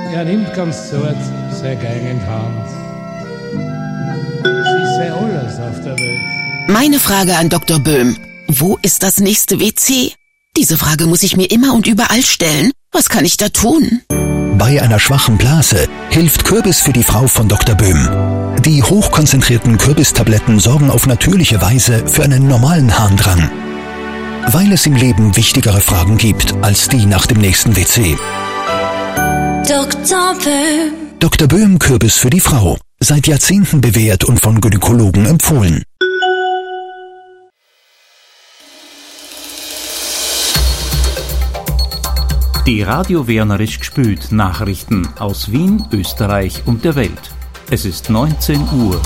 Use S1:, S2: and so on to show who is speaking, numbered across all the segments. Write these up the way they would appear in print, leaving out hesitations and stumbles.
S1: Er nimmt ganz zart sein Geig in die Hand. Sie sei alles auf der Welt.
S2: Meine Frage an Dr. Böhm. Wo ist das nächste WC? Diese Frage muss ich mir immer und überall stellen. Was kann ich da tun?
S3: Bei einer schwachen Blase hilft Kürbis für die Frau von Dr. Böhm. Die hochkonzentrierten Kürbistabletten sorgen auf natürliche Weise für einen normalen Harndrang. Weil es im Leben wichtigere Fragen gibt als die nach dem nächsten WC.
S4: Dr. Böhm.
S3: Dr. Böhm Kürbis für die Frau. Seit Jahrzehnten bewährt und von Gynäkologen empfohlen.
S5: Die Radio Wernerisch gespült Nachrichten aus Wien, Österreich und der Welt. Es ist 19 Uhr.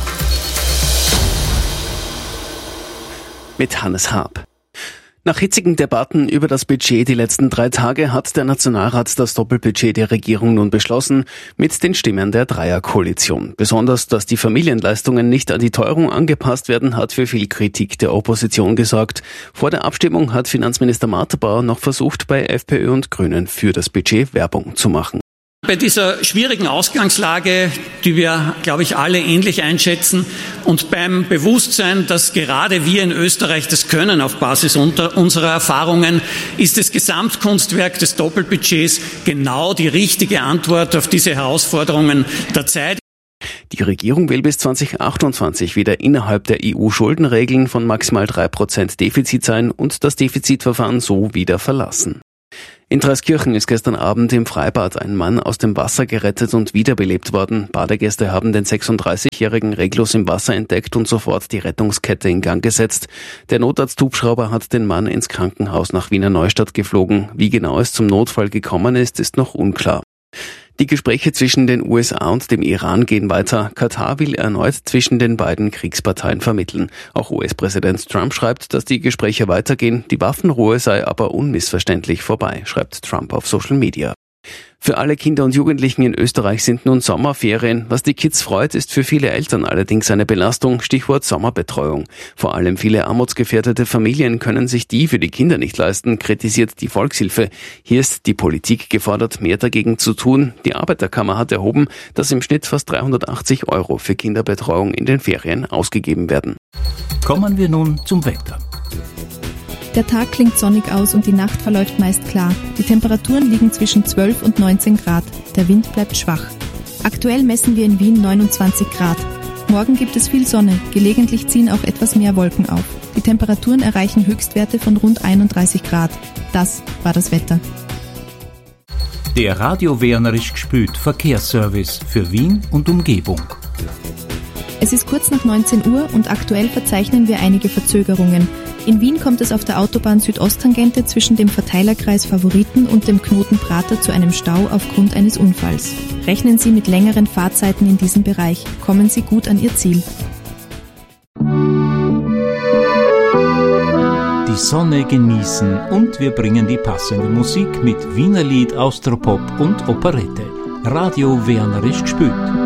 S6: Mit Hannes Haab. Nach hitzigen Debatten über das Budget die letzten 3 Tage hat der Nationalrat das Doppelbudget der Regierung nun beschlossen, mit den Stimmen der Dreierkoalition. Besonders, dass die Familienleistungen nicht an die Teuerung angepasst werden, hat für viel Kritik der Opposition gesorgt. Vor der Abstimmung hat Finanzminister Martha Bauer noch versucht, bei FPÖ und Grünen für das Budget Werbung zu machen.
S7: Bei dieser schwierigen Ausgangslage, die wir, glaube ich, alle ähnlich einschätzen, und beim Bewusstsein, dass gerade wir in Österreich das können auf Basis unserer Erfahrungen, ist das Gesamtkunstwerk des Doppelbudgets genau die richtige Antwort auf diese Herausforderungen der Zeit.
S6: Die Regierung will bis 2028 wieder innerhalb der EU-Schuldenregeln von maximal 3% Defizit sein und das Defizitverfahren so wieder verlassen. In Dreiskirchen ist gestern Abend im Freibad ein Mann aus dem Wasser gerettet und wiederbelebt worden. Badegäste haben den 36-jährigen reglos im Wasser entdeckt und sofort die Rettungskette in Gang gesetzt. Der Notarzthubschrauber hat den Mann ins Krankenhaus nach Wiener Neustadt geflogen. Wie genau es zum Notfall gekommen ist noch unklar. Die Gespräche zwischen den USA und dem Iran gehen weiter. Katar will erneut zwischen den beiden Kriegsparteien vermitteln. Auch US-Präsident Trump schreibt, dass die Gespräche weitergehen. Die Waffenruhe sei aber unmissverständlich vorbei, schreibt Trump auf Social Media. Für alle Kinder und Jugendlichen in Österreich sind nun Sommerferien. Was die Kids freut, ist für viele Eltern allerdings eine Belastung. Stichwort Sommerbetreuung. Vor allem viele armutsgefährdete Familien können sich die für die Kinder nicht leisten, kritisiert die Volkshilfe. Hier ist die Politik gefordert, mehr dagegen zu tun. Die Arbeiterkammer hat erhoben, dass im Schnitt fast 380 € für Kinderbetreuung in den Ferien ausgegeben werden.
S5: Kommen wir nun zum Wetter.
S8: Der Tag klingt sonnig aus und die Nacht verläuft meist klar. Die Temperaturen liegen zwischen 12 und 19 Grad. Der Wind bleibt schwach. Aktuell messen wir in Wien 29 Grad. Morgen gibt es viel Sonne, gelegentlich ziehen auch etwas mehr Wolken auf. Die Temperaturen erreichen Höchstwerte von rund 31 Grad. Das war das Wetter.
S5: Der Radio Wernerisch gespült Verkehrsservice für Wien und Umgebung.
S8: Es ist kurz nach 19 Uhr und aktuell verzeichnen wir einige Verzögerungen. In Wien kommt es auf der Autobahn Südosttangente zwischen dem Verteilerkreis Favoriten und dem Knoten Prater zu einem Stau aufgrund eines Unfalls. Rechnen Sie mit längeren Fahrzeiten in diesem Bereich. Kommen Sie gut an Ihr Ziel.
S5: Die Sonne genießen und wir bringen die passende Musik mit Wienerlied, Austropop und Operette. Radio Wernerisch gespült.